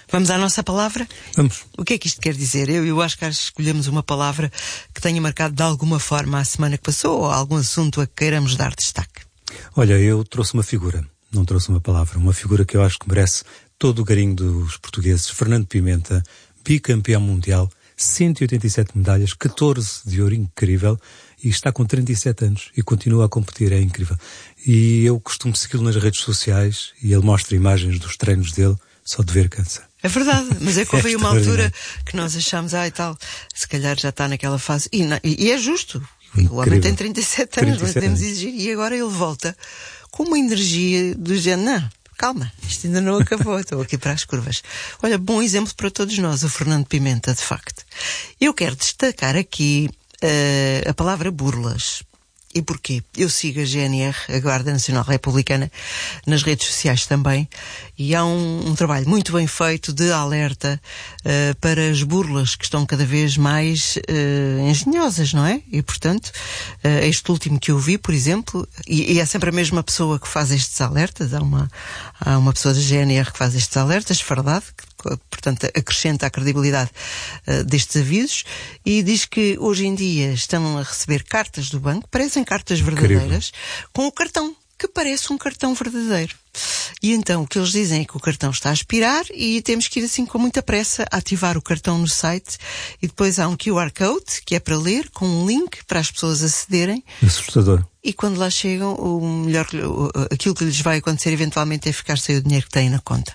Vamos à nossa palavra? Vamos. O que é que isto quer dizer? Eu e o Oscar escolhemos uma palavra que tenha marcado de alguma forma a semana que passou ou algum assunto a que queiramos dar destaque. Olha, eu trouxe uma figura, não trouxe uma palavra. Uma figura que eu acho que merece todo o carinho dos portugueses. Fernando Pimenta, bicampeão mundial, 187 medalhas, 14 de ouro, incrível, e está com 37 anos e continua a competir, é incrível. E eu costumo segui-lo nas redes sociais e ele mostra imagens dos treinos dele, só de ver cansa. É verdade, mas é que houve uma altura que nós achámos, e tal, se calhar já está naquela fase, e é justo. Incrível. O homem tem 37 anos, não podemos anos. exigir, e agora ele volta com uma energia do género, não, calma, isto ainda não acabou, estou aqui para as curvas. Olha, bom exemplo para todos nós, o Fernando Pimenta, de facto. Eu quero destacar aqui a palavra burlas. E porquê? Eu sigo a GNR, a Guarda Nacional Republicana, nas redes sociais também, e há um trabalho muito bem feito de alerta para as burlas que estão cada vez mais engenhosas, não é? E, portanto, este último que eu vi, por exemplo, e é sempre a mesma pessoa que faz estes alertas, há uma pessoa da GNR que faz estes alertas, verdade, que, portanto, acrescenta a credibilidade destes avisos, e diz que hoje em dia estão a receber cartas do banco, parecem cartas verdadeiras, com o cartão, que parece um cartão verdadeiro. E então o que eles dizem é que o cartão está a expirar e temos que ir assim com muita pressa a ativar o cartão no site, e depois há um QR Code que é para ler, com um link para as pessoas acederem. Assustador. E quando lá chegam, aquilo que lhes vai acontecer eventualmente é ficar sem o dinheiro que têm na conta.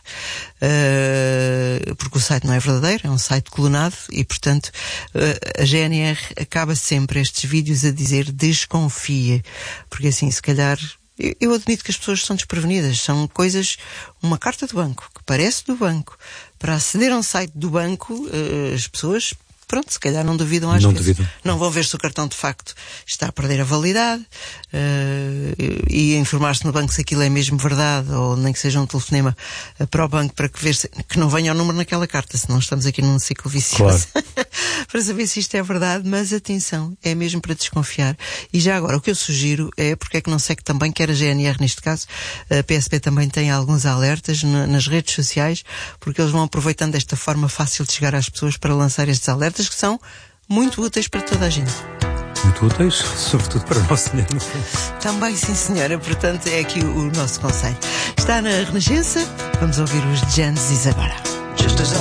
Porque o site não é verdadeiro, é um site clonado e, portanto, a GNR acaba sempre estes vídeos a dizer desconfia. Porque assim, se calhar, eu admito que as pessoas são desprevenidas. São coisas, uma carta do banco, que parece do banco. Para aceder a um site do banco, as pessoas, pronto, se calhar não duvidam às vezes. Duvidam. Não vão ver se o cartão de facto está a perder a validade e informar-se no banco se aquilo é mesmo verdade, ou nem que seja um telefonema para o banco para que não venha o número naquela carta, senão estamos aqui num ciclo vicioso. Claro. Para saber se isto é verdade, mas atenção, é mesmo para desconfiar. E já agora, o que eu sugiro é, porque é que não segue também, quer a GNR neste caso, a PSP também tem alguns alertas nas redes sociais, porque eles vão aproveitando desta forma fácil de chegar às pessoas para lançar estes alertas, que são muito úteis para toda a gente. Muito úteis, sobretudo para o nosso dinheiro. Também, sim senhora, portanto é aqui o nosso conselho. Está na Renascença, vamos ouvir os Genesis agora.